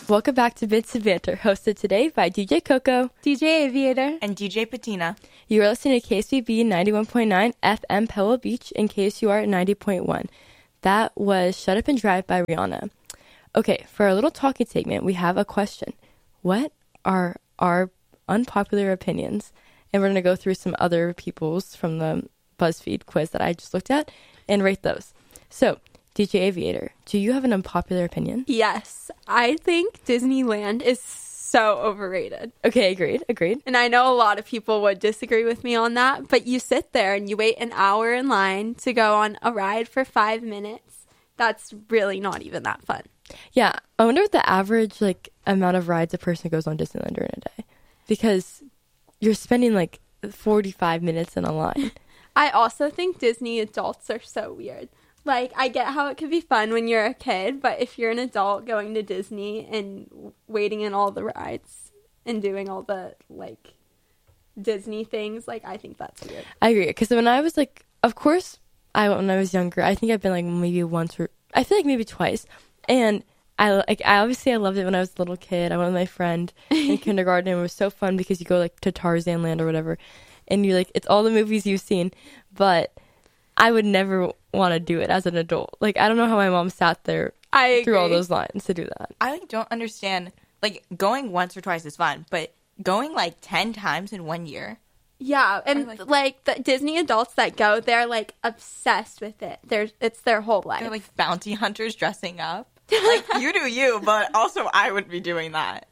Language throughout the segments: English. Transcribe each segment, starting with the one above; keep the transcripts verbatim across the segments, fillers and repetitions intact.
Welcome back to Bits of Banter, hosted today by D J Coco, D J Aviator, and D J Patina. You are listening to K S B B ninety-one point nine F M Pebble Beach and K S U R ninety point one. That was Shut Up and Drive by Rihanna. Okay, for our little talking segment, we have a question. What are our unpopular opinions? And we're going to go through some other people's from the BuzzFeed quiz that I just looked at and rate those. So, D J Aviator, do you have an unpopular opinion? Yes. I think Disneyland is so overrated. Okay, agreed, agreed. And I know a lot of people would disagree with me on that, but you sit there and you wait an hour in line to go on a ride for five minutes. That's really not even that fun. Yeah, I wonder what the average like amount of rides a person goes on Disneyland during a day. Because you're spending like forty-five minutes in a line. I also think Disney adults are so weird. Like, I get how it could be fun when you're a kid, but if you're an adult going to Disney and waiting in all the rides and doing all the, like, Disney things, like, I think that's weird. I agree, because when I was, like, of course, I when I was younger, I think I've been, like, maybe once or, I feel like maybe twice, and I, like, I obviously I loved it when I was a little kid. I went with my friend in kindergarten, and it was so fun because you go, like, to Tarzan Land or whatever, and you're, like, it's all the movies you've seen, but I would never want to do it as an adult. Like, I don't know how my mom sat there I through all agree. those lines to do that. I like don't understand. Like, going once or twice is fun, but going like ten times in one year. Yeah, and like, like the Disney adults that go, they're like obsessed with it. They're it's their whole life. They're like bounty hunters dressing up. Like, you do you, but also I would be doing that.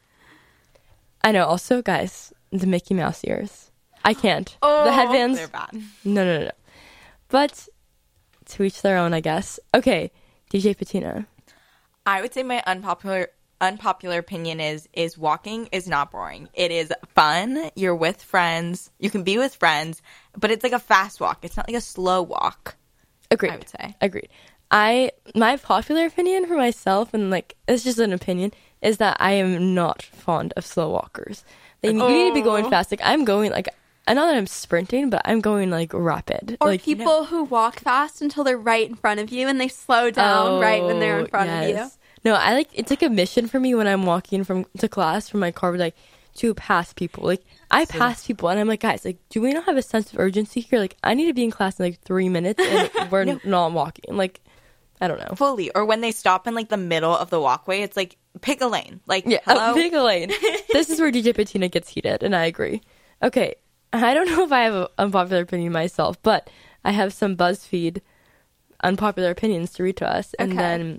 I know. Also, guys, the Mickey Mouse ears. I can't. Oh, the headbands. They're bad. No, no, no, no. But to each their own, I guess. Okay, D J Patina. I would say my unpopular unpopular opinion is is walking is not boring. It is fun. You're with friends. You can be with friends, but it's like a fast walk. It's not like a slow walk. Agreed. I would say. Agreed. I my popular opinion for myself, and like it's just an opinion, is that I am not fond of slow walkers. They Oh. you need to be going fast. Like I'm going like I know that I'm sprinting, but I'm going like rapid. Or like people no. who walk fast until they're right in front of you and they slow down right when they're in Oh, front of you. yes. No, I like it's like a mission for me when I'm walking from to class from my car, like to pass people. Like I pass people, and I'm like, guys, like, do we not have a sense of urgency here? Like, I need to be in class in like three minutes, and we're No. not walking. Like, I don't know. Fully. Or when they stop in like the middle of the walkway, it's like pick a lane. Like, Yeah, hello? oh, pick a lane. This is where D J Patina gets heated, and I agree. Okay, I don't know if I have an unpopular opinion myself, but I have some BuzzFeed unpopular opinions to read to us, and Okay. then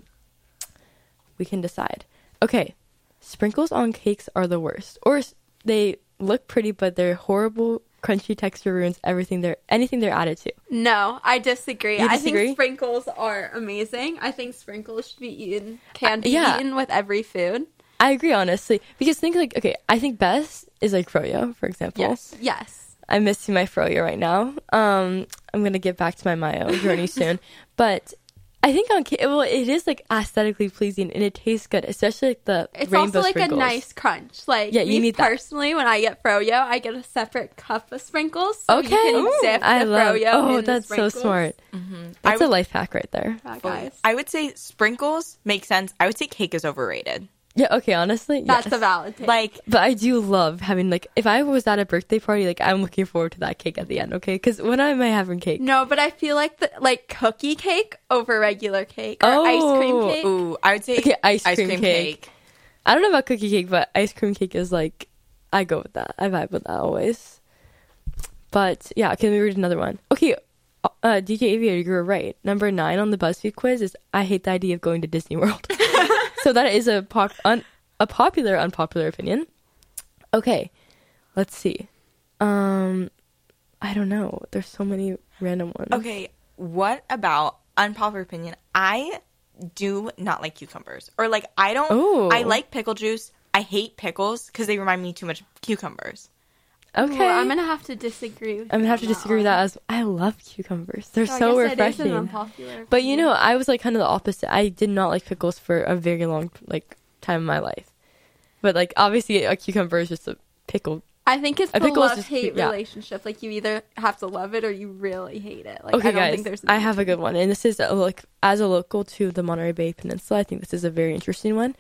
we can decide. Okay, sprinkles on cakes are the worst, or s- they look pretty, but they're horrible. Crunchy texture ruins everything they're anything they're added to. No, I disagree. You I disagree? think sprinkles are amazing. I think sprinkles should be eaten, can be yeah. eaten with every food. I agree, honestly, because think like okay, I think best is like froyo, for example. Yes. Yes. I'm missing my froyo right now. Um, I'm gonna get back to my mayo journey soon, but I think on ca- well, it is like aesthetically pleasing and it tastes good, especially like the It's rainbow also like sprinkles. a nice crunch. Like, Yeah, you me need that. personally, when I get froyo, I get a separate cup of sprinkles. So Okay, you can Ooh, dip I the love. froyo Oh, in that's the so sprinkles. smart. Mm-hmm. That's I a would, life hack right there. Yeah, fully. guys. I would say sprinkles make sense. I would say cake is overrated. Yeah. Okay. Honestly, That's yes. a valid take. Like, But I do love having like if I was at a birthday party, like I'm looking forward to that cake at the end. Okay, because when am I having cake? No, but I feel like the like cookie cake over regular cake or ice cream Oh. cake. ooh, I would say Okay, ice cream cake. I don't know about cookie cake, but ice cream cake is like I go with that. I vibe with that always. But yeah, can we read another one? Okay, uh, D J Aviator, you were right. Number nine on the BuzzFeed quiz is I hate the idea of going to Disney World. So that is a pop un- a popular unpopular opinion. Okay, let's see. Um, I don't know. There's so many random ones. Okay, what about unpopular opinion? I do not like cucumbers. Or like I don't Ooh. I like pickle juice. I hate pickles because they remind me too much of cucumbers. Okay, Well, I'm gonna have to disagree. With I'm gonna have to you on disagree with one. that as I love cucumbers. They're So I so guess it is an refreshing. unpopular But you opinion. know, I was like kind of the opposite. I did not like pickles for a very long like time in my life. But like obviously a cucumber is just a pickle. I think it's A the pickle is just- love-hate yeah. relationship. Like, you either have to love it or you really hate it. Like, Okay, I don't guys, think there's. an I have a good one, and this is uh, like as a local to the Monterey Bay Peninsula. I think this is a very interesting one.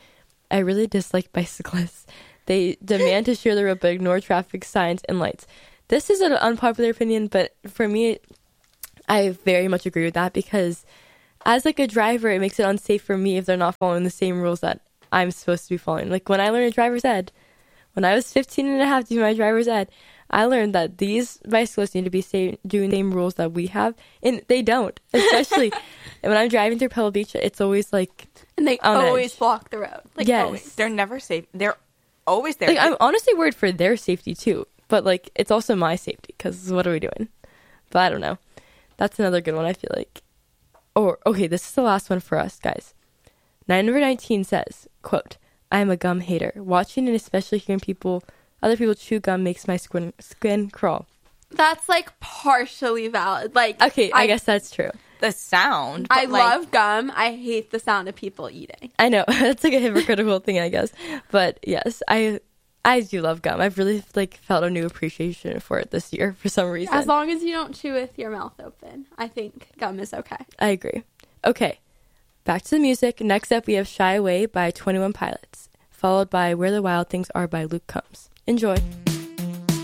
I really dislike bicyclists. They demand to share the road but ignore traffic signs and lights. This is an unpopular opinion, but for me, I very much agree with that because as like a driver, it makes it unsafe for me if they're not following the same rules that I'm supposed to be following. Like when I learned driver's ed, when I was fifteen and a half doing my driver's ed, I learned that these bicyclists need to be same, doing the same rules that we have, and they don't. Especially when I'm driving through Pebble Beach, it's always like and they on always edge. block the road. Like yes, always. They're never safe. They're always there. Like I'm honestly worried for their safety too, but like it's also my safety because what are we doing? But I don't know. That's another good one. I feel like. Or okay, this is the last one for us guys. Number nineteen says, "Quote: I am a gum hater. Watching and especially hearing people." Other people chew gum makes my skin, skin crawl. That's like partially valid. Like Okay, I, I guess that's true. The sound. I but, like, love gum. I hate the sound of people eating. I know that's like a hypocritical thing, I guess. But yes, I I do love gum. I've really like felt a new appreciation for it this year for some reason. As long as you don't chew with your mouth open, I think gum is okay. I agree. Okay, back to the music. Next up, we have "Shy Away" by twenty-one Pilots, followed by "Where the Wild Things Are" by Luke Combs. Enjoy.